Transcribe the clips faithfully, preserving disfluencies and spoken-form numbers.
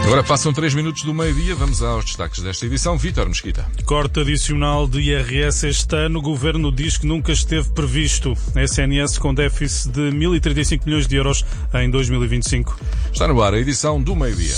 Agora passam três minutos do meio-dia, vamos aos destaques desta edição. Vítor Mesquita. Corte adicional de I R S este ano, o Governo diz que nunca esteve previsto. S N S com déficit de mil e trinta e cinco milhões de euros em dois mil e vinte e cinco. Está no ar a edição do meio-dia.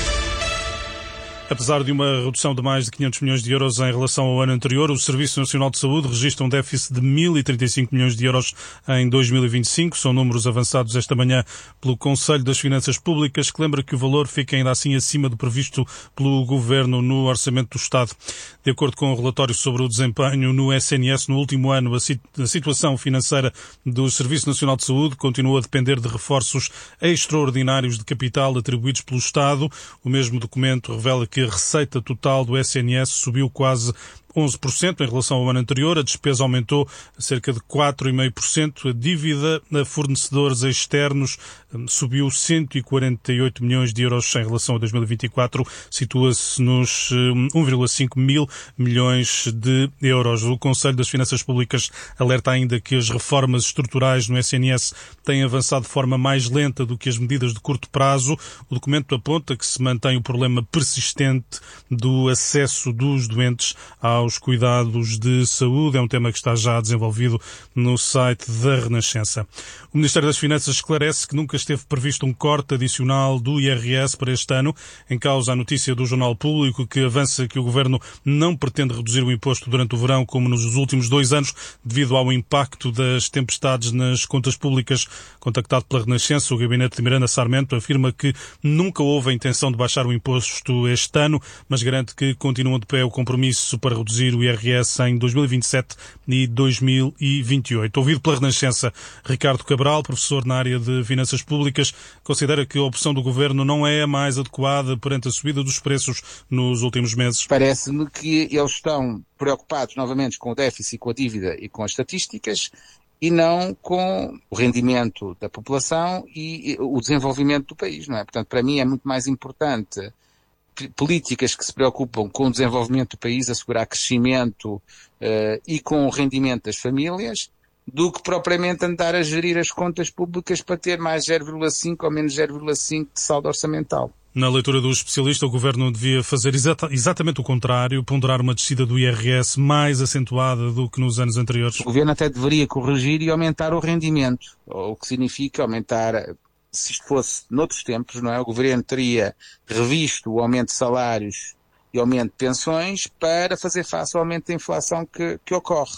Apesar de uma redução de mais de quinhentos milhões de euros em relação ao ano anterior, o Serviço Nacional de Saúde registra um déficit de mil e trinta e cinco milhões de euros em dois mil e vinte e cinco. São números avançados esta manhã pelo Conselho das Finanças Públicas, que lembra que o valor fica ainda assim acima do previsto pelo Governo no Orçamento do Estado. De acordo com o relatório sobre o desempenho no S N S no último ano, a situação financeira do Serviço Nacional de Saúde continua a depender de reforços extraordinários de capital atribuídos pelo Estado. O mesmo documento revela que a receita total do S N S subiu quase onze por cento em relação ao ano anterior, a despesa aumentou cerca de quatro vírgula cinco por cento, a dívida a fornecedores externos subiu cento e quarenta e oito milhões de euros em relação a dois mil e vinte e quatro, situa-se nos um vírgula cinco mil milhões de euros. O Conselho das Finanças Públicas alerta ainda que as reformas estruturais no S N S têm avançado de forma mais lenta do que as medidas de curto prazo. O documento aponta que se mantém o problema persistente do acesso dos doentes ao aos cuidados de saúde. É um tema que está já desenvolvido no site da Renascença. O Ministério das Finanças esclarece que nunca esteve previsto um corte adicional do I R S para este ano. Em causa a notícia do Jornal Público que avança que o Governo não pretende reduzir o imposto durante o verão como nos últimos dois anos devido ao impacto das tempestades nas contas públicas. Contactado pela Renascença, o gabinete de Miranda Sarmento afirma que nunca houve a intenção de baixar o imposto este ano, mas garante que continuam de pé o compromisso para reduzir o I R S em dois mil e vinte e sete e dois mil e vinte e oito. Ouvido pela Renascença, Ricardo Cabral, professor na área de Finanças Públicas, considera que a opção do Governo não é a mais adequada perante a subida dos preços nos últimos meses. Parece-me que eles estão preocupados novamente com o déficit, com a dívida e com as estatísticas e não com o rendimento da população e o desenvolvimento do país, não é? Portanto, para mim é muito mais importante políticas que se preocupam com o desenvolvimento do país, assegurar crescimento uh, e com o rendimento das famílias, do que propriamente andar a gerir as contas públicas para ter mais zero vírgula cinco ou menos zero vírgula cinco de saldo orçamental. Na leitura do especialista, o Governo devia fazer exata, exatamente o contrário, ponderar uma descida do I R S mais acentuada do que nos anos anteriores. O Governo até deveria corrigir e aumentar o rendimento, o que significa aumentar... Se isto fosse noutros tempos, não é? O Governo teria revisto o aumento de salários e aumento de pensões para fazer face ao aumento da inflação que, que ocorre.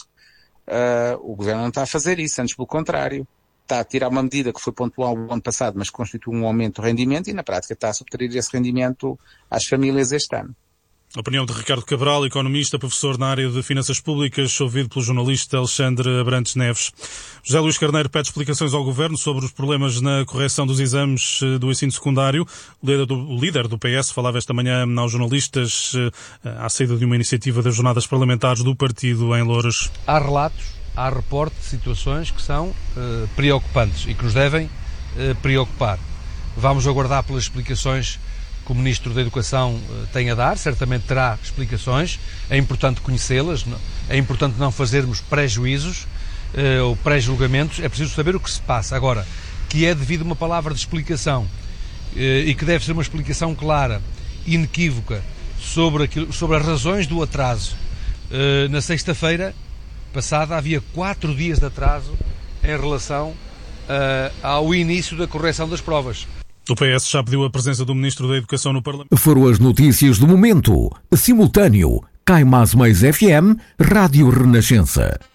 Uh, o Governo não está a fazer isso, antes pelo contrário. Está a tirar uma medida que foi pontual no ano passado, mas que constitui um aumento do rendimento e, na prática, está a subtrair esse rendimento às famílias este ano. A opinião de Ricardo Cabral, economista, professor na área de Finanças Públicas, ouvido pelo jornalista Alexandre Abrantes Neves. José Luís Carneiro pede explicações ao Governo sobre os problemas na correção dos exames do ensino secundário. O líder do, o líder do P S falava esta manhã aos jornalistas à saída de uma iniciativa das jornadas parlamentares do partido em Loures. Há relatos, há reporte de situações que são uh, preocupantes e que nos devem uh, preocupar. Vamos aguardar pelas explicações que o Ministro da Educação tem a dar, certamente terá explicações, é importante conhecê-las, é importante não fazermos pré-juízos uh, ou pré-julgamentos, é preciso saber o que se passa. Agora, que é devido uma palavra de explicação uh, e que deve ser uma explicação clara, inequívoca, sobre, aquilo, sobre as razões do atraso. Uh, na sexta-feira passada havia quatro dias de atraso em relação uh, ao início da correção das provas. O P S já pediu a presença do Ministro da Educação no Parlamento. Foram as notícias do momento. Simultâneo. Cai Mais Mais F M, Rádio Renascença.